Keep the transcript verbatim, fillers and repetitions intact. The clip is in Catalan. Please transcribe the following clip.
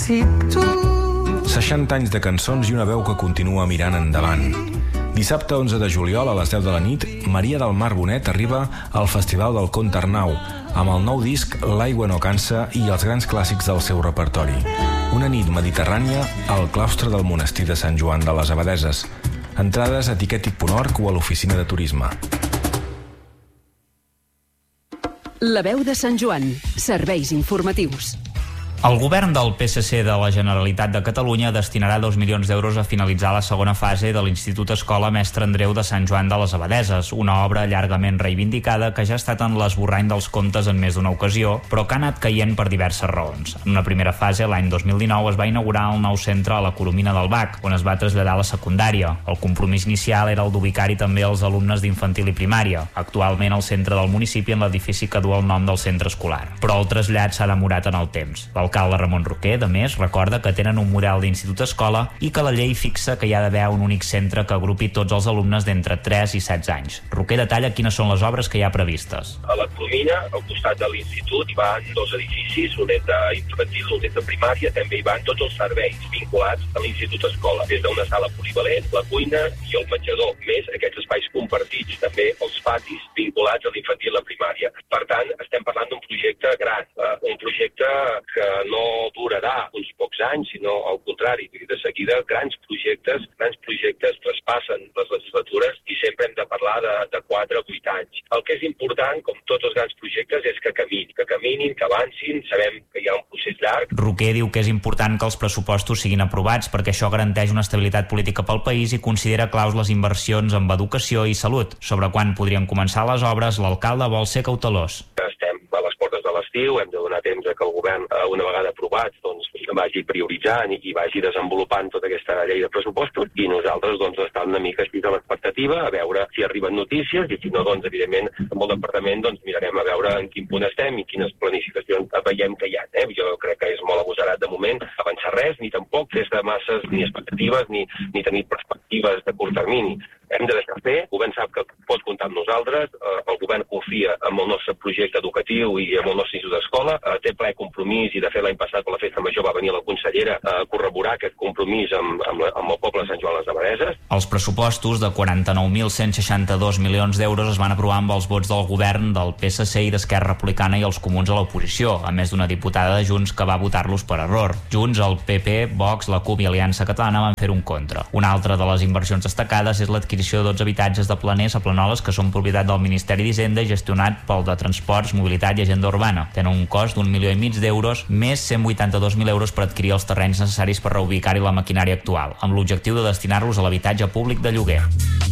seixanta anys de cançons i una veu que continua mirant endavant. Dissabte onze de juliol a les deu de la nit, Maria del Mar Bonet arriba al Festival del Conte Arnau amb el nou disc L'aigua no cansa i els grans clàssics del seu repertori. Una nit mediterrània al claustre del monestir de Sant Joan de les Abadeses. Entrades a tiquetic punt org o a l'oficina de turisme. La veu de Sant Joan. Serveis informatius. El govern del P S C de la Generalitat de Catalunya destinarà dos milions d'euros a finalitzar la segona fase de l'Institut Escola Mestre Andreu de Sant Joan de les Abadeses, una obra llargament reivindicada que ja ha estat en l'esborrany dels comptes en més d'una ocasió, però que ha anat caient per diverses raons. En una primera fase, l'any dos mil dinou, es va inaugurar el nou centre a la Coromina del Bac, on es va traslladar la secundària. El compromís inicial era el d'ubicar-hi també els alumnes d'infantil i primària, actualment al centre del municipi en l'edifici que du el nom del centre escolar. Però el trasllat s'ha demorat en el temps. L'alcalde Ramon Roquer, de més, recorda que tenen un model d'institut-escola i que la llei fixa que hi ha d'haver un únic centre que agrupi tots els alumnes d'entre tres i setze anys. Roquer detalla quines són les obres que hi ha previstes. A la Coromina, al costat de l'institut, hi van dos edificis, un és d'infantil, un és de primària, també hi van tots els serveis vinculats a l'institut-escola, des d'una sala polivalent, la cuina i el menjador, més aquests espais compartits, també els patis vinculats a l'infantil i la primària. Per tant, estem parlant d'un projecte gran, eh, un projecte que no durarà uns pocs anys, sinó al contrari, de seguida grans projectes, grans projectes traspassen les legislatures i sempre hem de parlar de, de quatre a vuit anys. El que és important, com tots els grans projectes, és que caminin, que caminin, que avancin, sabem que hi ha un procés llarg. Roquer diu que és important que els pressupostos siguin aprovats perquè això garanteix una estabilitat política pel país i considera claus les inversions en educació i salut. Sobre quan podrien començar les obres, l'alcalde vol ser cautelós. Estem a les portes de l'estiu, hem de donar temps a que el govern, una vegada aprovat, doncs, vagi prioritzant i vagi desenvolupant tota aquesta llei de pressupostos i nosaltres doncs, estem una mica així a l'expectativa a veure si arriben notícies i si no, doncs, evidentment, amb el departament doncs, mirarem a veure en quin punt estem i quines planificacions veiem que hi ha. Eh? Jo crec que és molt agosarat de moment avançar res, ni tampoc des de masses ni expectatives ni, ni tenir perspectives de curt termini. Hem de deixar fer, el govern sap que pot comptar amb nosaltres, eh, el govern confia en el nostre projecte educatiu i en el nostre institut d'escola, eh, té ple compromís i de fet l'any passat per la festa major va venir la consellera a corroborar aquest compromís amb, amb, la, amb el poble de Sant Joan de les Abadeses. Els pressupostos de quaranta-nou mil cent seixanta-dos milions d'euros es van aprovar amb els vots del govern, del P S C i d'Esquerra Republicana i els comuns a l'oposició, a més d'una diputada de Junts que va votar-los per error. Junts, el P P, Vox, la CUP i Aliança Catalana van fer un contra. Una altra de les inversions destacades és l'adquisició de dotze habitatges de planers a Planoles que són propietat del Ministeri d'Hisenda i gestionat pel de Transports, Mobilitat i Agenda Urbana. Tenen un cost d'un milió i mig d'euros, més cent vuitanta-dos mil euros per adquirir els terrenys necessaris per reubicar-hi la maquinària actual, amb l'objectiu de destinar-los a l'habitatge públic de lloguer.